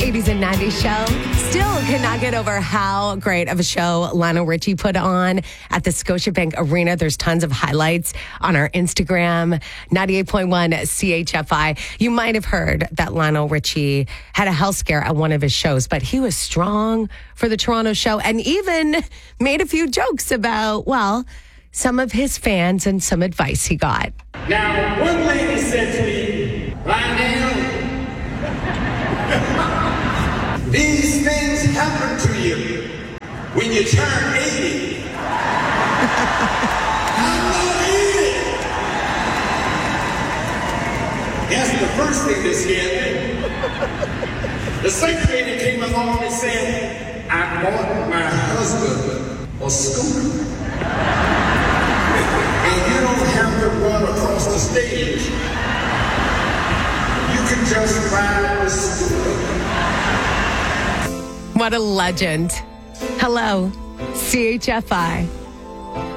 80s and 90s show. Still cannot get over how great of a show Lionel Richie put on at the Scotiabank Arena. There's tons of highlights on our Instagram, 98.1 CHFI. You might have heard that Lionel Richie had a health scare at one of his shows, but he was strong for the Toronto show and even made a few jokes about, well, some of his fans and some advice he got. Now, one lady said to me, Lionel, these things happen to you when you turn 80. I'm not 80. That's the first thing that scared me. The second lady came along and said, I bought my husband a scooter. And you don't have to run across the stage. You can just ride the scooter. What a legend. Hello, CHFI.